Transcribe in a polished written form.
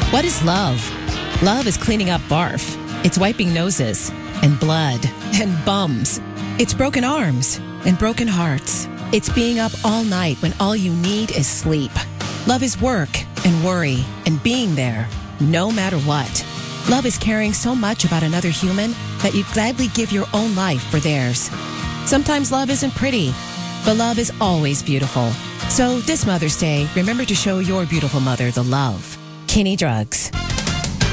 What is love? Love is cleaning up barf. It's wiping noses and blood and bums. It's broken arms and broken hearts. It's being up all night when all you need is sleep. Love is work and worry and being there no matter what. Love is caring so much about another human that you'd gladly give your own life for theirs. Sometimes love isn't pretty, but love is always beautiful. So this Mother's Day, remember to show your beautiful mother the love. Kinney Drugs.